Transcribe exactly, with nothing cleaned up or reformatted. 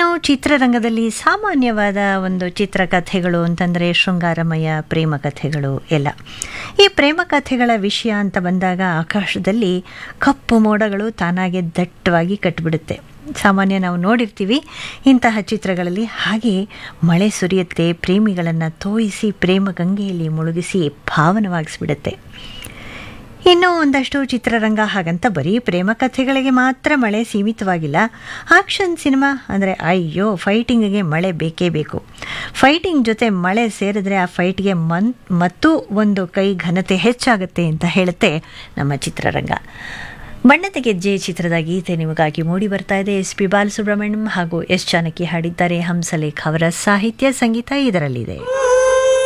ಇನ್ನು ಚಿತ್ರರಂಗದಲ್ಲಿ ಸಾಮಾನ್ಯವಾದ ಒಂದು ಚಿತ್ರಕಥೆಗಳು ಅಂತಂದರೆ ಶೃಂಗಾರಮಯ ಪ್ರೇಮ ಕಥೆಗಳು ಎಲ್ಲ. ಈ ಪ್ರೇಮ ಕಥೆಗಳ ವಿಷಯ ಅಂತ ಬಂದಾಗ ಆಕಾಶದಲ್ಲಿ ಕಪ್ಪು ಮೋಡಗಳು ತಾನಾಗೆ ದಟ್ಟವಾಗಿ ಕಟ್ಟಿಬಿಡುತ್ತೆ. ಸಾಮಾನ್ಯ ನಾವು ನೋಡಿರ್ತೀವಿ ಇಂತಹ ಚಿತ್ರಗಳಲ್ಲಿ. ಹಾಗೆ ಮಳೆ ಸುರಿಯುತ್ತೆ, ಪ್ರೇಮಿಗಳನ್ನು ತೋಯಿಸಿ ಪ್ರೇಮ ಗಂಗೆಯಲ್ಲಿ ಮುಳುಗಿಸಿ ಭಾವನವಾಗಿಸ್ಬಿಡುತ್ತೆ. ಇನ್ನೂ ಒಂದಷ್ಟು ಚಿತ್ರರಂಗ ಹಾಗಂತ ಬರೀ ಪ್ರೇಮ ಕಥೆಗಳಿಗೆ ಮಾತ್ರ ಮಳೆ ಸೀಮಿತವಾಗಿಲ್ಲ. ಆಕ್ಷನ್ ಸಿನಿಮಾ ಅಂದರೆ ಅಯ್ಯೋ ಫೈಟಿಂಗಿಗೆ ಮಳೆ ಬೇಕೇ ಬೇಕು. ಫೈಟಿಂಗ್ ಜೊತೆ ಮಳೆ ಸೇರಿದ್ರೆ ಆ ಫೈಟ್ಗೆ ಮನ್ ಮತ್ತೂ ಒಂದು ಕೈ ಘನತೆ ಹೆಚ್ಚಾಗುತ್ತೆ ಅಂತ ಹೇಳುತ್ತೆ ನಮ್ಮ ಚಿತ್ರರಂಗ. ಬಣ್ಣದ ಗೆಜ್ಜೆ ಚಿತ್ರದ ಗೀತೆ ನಿಮಗಾಗಿ ಮೂಡಿ ಬರ್ತಾ ಇದೆ. ಎಸ್ ಪಿ ಬಾಲಸುಬ್ರಹ್ಮಣ್ಯಂ ಹಾಗೂ ಎಸ್ ಜಾನಕಿ ಹಾಡಿದ್ದಾರೆ. ಹಂಸಲೇಖ ಅವರ ಸಾಹಿತ್ಯ ಸಂಗೀತ ಇದರಲ್ಲಿದೆ.